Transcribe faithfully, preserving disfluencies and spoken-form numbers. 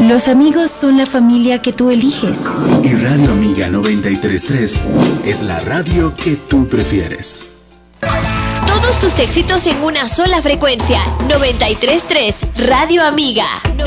Los amigos son la familia que tú eliges. Y Radio Amiga noventa y tres punto tres es la radio que tú prefieres. Todos tus éxitos en una sola frecuencia. noventa y tres punto tres, Radio Amiga.